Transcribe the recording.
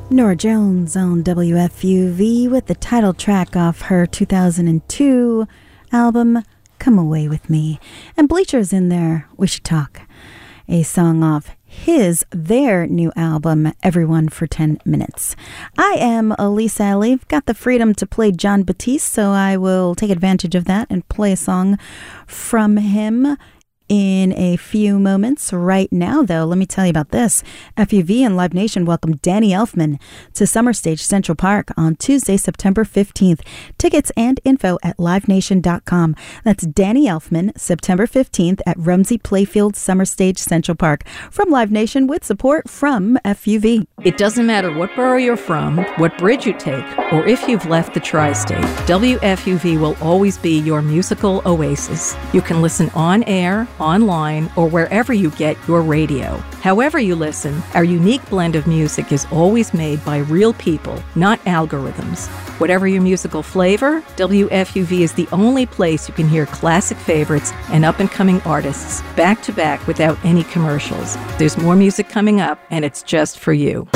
Norah Jones on WFUV with the title track off her 2002 album, Come Away With Me. And Bleacher's in there, We Should Talk, a song off their new album, Everyone for 10 Minutes. I am Elise Alley. Got the freedom to play Jon Batiste, so I will take advantage of that and play a song from him in a few moments. Right now, though, let me tell you about this. FUV and Live Nation welcome Danny Elfman to Summer Stage Central Park on Tuesday, September 15th. Tickets and info at livenation.com. That's Danny Elfman, September 15th at Rumsey Playfield Summer Stage Central Park. From Live Nation with support from FUV. It doesn't matter what borough you're from, what bridge you take, or if you've left the tri-state, WFUV will always be your musical oasis. You can listen on air, online, or wherever you get your radio. However you listen, our unique blend of music is always made by real people, not algorithms. Whatever your musical flavor, WFUV is the only place you can hear classic favorites and up-and-coming artists back to back without any commercials. There's more music coming up, and it's just for you.